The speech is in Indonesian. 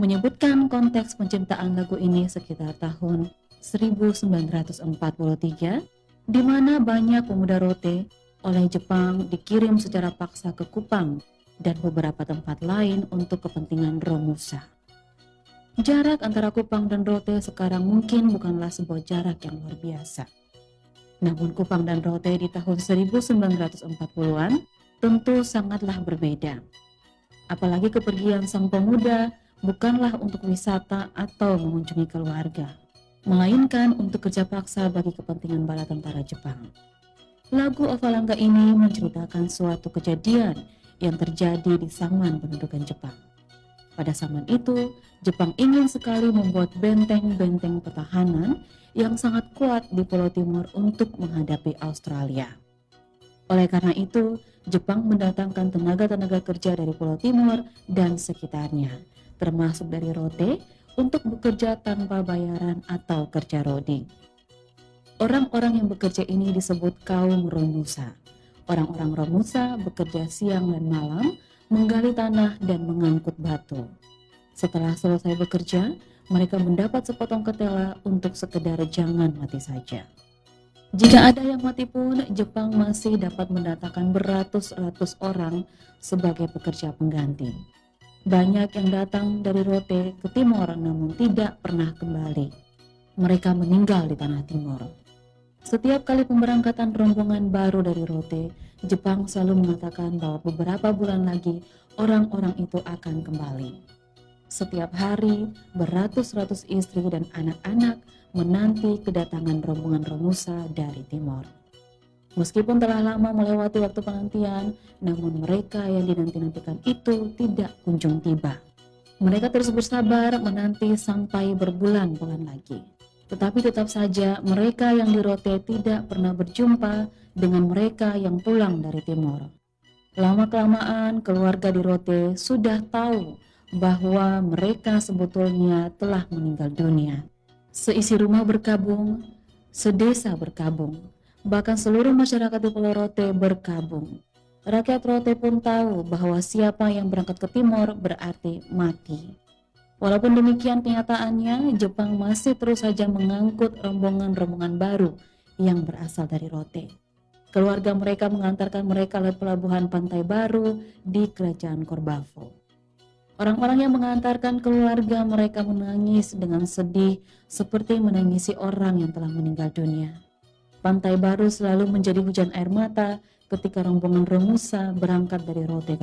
menyebutkan konteks penciptaan lagu ini sekitar tahun 1943, di mana banyak pemuda Rote oleh Jepang dikirim secara paksa ke Kupang dan beberapa tempat lain untuk kepentingan Romusa. Jarak antara Kupang dan Rote sekarang mungkin bukanlah sebuah jarak yang luar biasa. Namun Kupang dan Rote di tahun 1940-an tentu sangatlah berbeda. Apalagi kepergian sang pemuda bukanlah untuk wisata atau mengunjungi keluarga, melainkan untuk kerja paksa bagi kepentingan bala tentara Jepang. Lagu Ovalanga ini menceritakan suatu kejadian yang terjadi di zaman pendudukan Jepang. Pada zaman itu, Jepang ingin sekali membuat benteng-benteng pertahanan yang sangat kuat di Pulau Timur untuk menghadapi Australia. Oleh karena itu, Jepang mendatangkan tenaga-tenaga kerja dari Pulau Timur dan sekitarnya, termasuk dari Rote, untuk bekerja tanpa bayaran atau kerja rodi. Orang-orang yang bekerja ini disebut kaum Romusa. Orang-orang Romusa bekerja siang dan malam, menggali tanah dan mengangkut batu. Setelah selesai bekerja, mereka mendapat sepotong ketela untuk sekedar jangan mati saja. Jika ada yang mati pun, Jepang masih dapat mendatangkan beratus-ratus orang sebagai pekerja pengganti. Banyak yang datang dari Rote ke Timor namun tidak pernah kembali. Mereka meninggal di tanah Timor. Setiap kali pemberangkatan rombongan baru dari Rote, Jepang selalu mengatakan bahwa beberapa bulan lagi orang-orang itu akan kembali. Setiap hari, beratus-ratus istri dan anak-anak menanti kedatangan rombongan Romusa dari Timor. Meskipun telah lama melewati waktu penantian, namun mereka yang dinanti-nantikan itu tidak kunjung tiba. Mereka terus bersabar menanti sampai berbulan-bulan lagi. Tetapi tetap saja mereka yang di Rote tidak pernah berjumpa dengan mereka yang pulang dari Timor. Lama-kelamaan keluarga di Rote sudah tahu bahwa mereka sebetulnya telah meninggal dunia. Seisi rumah berkabung, sedesa berkabung. Bahkan seluruh masyarakat di Pulau Rote berkabung. Rakyat Rote pun tahu bahwa siapa yang berangkat ke Timor berarti mati. Walaupun demikian kenyataannya, Jepang masih terus saja mengangkut rombongan-rombongan baru yang berasal dari Rote. Keluarga mereka mengantarkan mereka lewat pelabuhan Pantai Baru di Kerajaan Korbavo. Orang-orang yang mengantarkan keluarga mereka menangis dengan sedih seperti menangisi orang yang telah meninggal dunia. Pantai Baru selalu menjadi hujan air mata ketika rombongan Romusa berangkat dari Rote